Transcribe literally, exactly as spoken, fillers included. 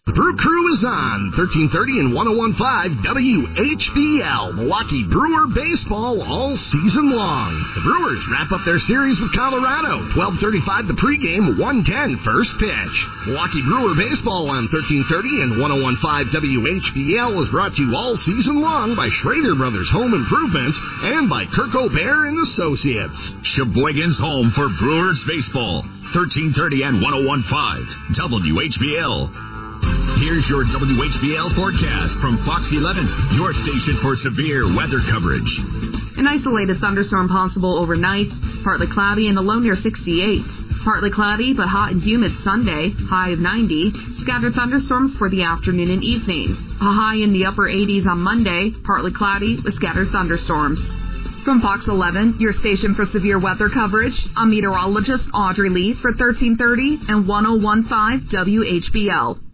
The Brew Crew is on thirteen thirty and one oh one point five W H B L, Milwaukee Brewer baseball all season long. The Brewers wrap up their series with Colorado. twelve thirty-five the pregame, one ten first pitch. Milwaukee Brewer baseball on thirteen thirty and one oh one point five W H B L is brought to you all season long by Schrader Brothers Home Improvements and by Kirk O'Bear and Associates. Sheboygan's home for Brewers baseball. thirteen thirty and one oh one point five W H B L. Here's your W H B L forecast from Fox eleven, your station for severe weather coverage. An isolated thunderstorm possible overnight, partly cloudy and a low near sixty-eight. Partly cloudy but hot and humid Sunday, high of ninety. Scattered thunderstorms for the afternoon and evening. A high in the upper eighties on Monday, partly cloudy with scattered thunderstorms. From Fox eleven, your station for severe weather coverage, I'm meteorologist Audrey Lee for thirteen thirty and one oh one point five W H B L.